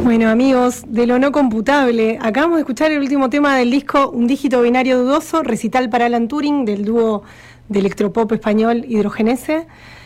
Bueno, amigos, de lo no computable, acabamos de escuchar el último tema del disco Un dígito binario dudoso, recital para Alan Turing, del dúo de electropop español Hidrogenese.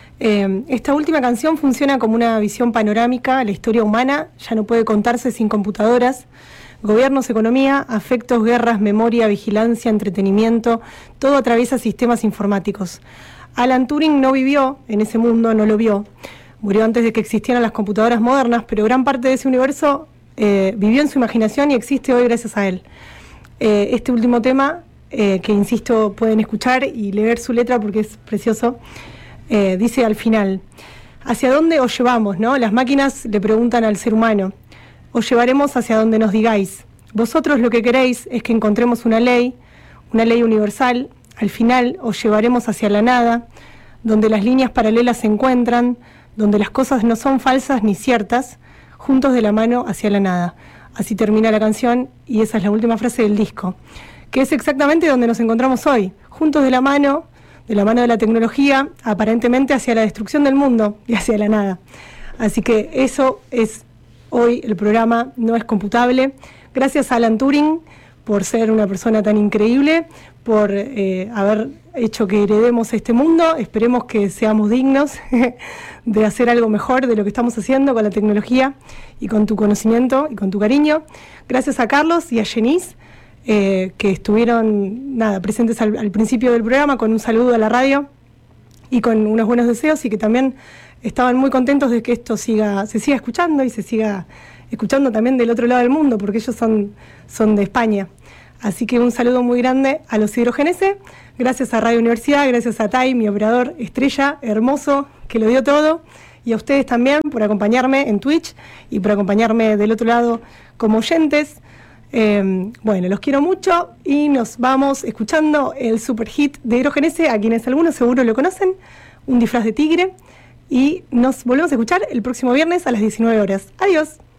Esta última canción funciona como una visión panorámica. La historia humana ya no puede contarse sin computadoras. Gobiernos, economía, afectos, guerras, memoria, vigilancia, entretenimiento, todo atraviesa sistemas informáticos. Alan Turing no vivió en ese mundo, no lo vio. Murió antes de que existieran las computadoras modernas, pero gran parte de ese universo vivió en su imaginación y existe hoy gracias a él. Este último tema, que insisto pueden escuchar y leer su letra porque es precioso, dice al final: ¿hacia dónde os llevamos, no? Las máquinas le preguntan al ser humano. Os llevaremos hacia donde nos digáis. Vosotros lo que queréis es que encontremos una ley universal. Al final os llevaremos hacia la nada, donde las líneas paralelas se encuentran, donde las cosas no son falsas ni ciertas, juntos de la mano hacia la nada. Así termina la canción y esa es la última frase del disco, que es exactamente donde nos encontramos hoy, juntos de la mano de la tecnología, aparentemente hacia la destrucción del mundo y hacia la nada. Así que eso es hoy el programa No es Computable. Gracias a Alan Turing por ser una persona tan increíble, por haber hecho que heredemos este mundo. Esperemos que seamos dignos de hacer algo mejor de lo que estamos haciendo con la tecnología y con tu conocimiento y con tu cariño. Gracias a Carlos y a Jenice, que estuvieron presentes al principio del programa, con un saludo a la radio y con unos buenos deseos, y que también estaban muy contentos de que esto se siga escuchando y se siga escuchando también del otro lado del mundo, porque ellos son de España. Así que un saludo muy grande a los Hidrogenese. Gracias a Radio Universidad, gracias a Tai, mi operador estrella, hermoso, que lo dio todo, y a ustedes también por acompañarme en Twitch y por acompañarme del otro lado como oyentes. Bueno, los quiero mucho y nos vamos escuchando el super hit de Hidrogenese, a quienes algunos seguro lo conocen, Un disfraz de tigre, y nos volvemos a escuchar el próximo viernes a las 19 horas. Adiós.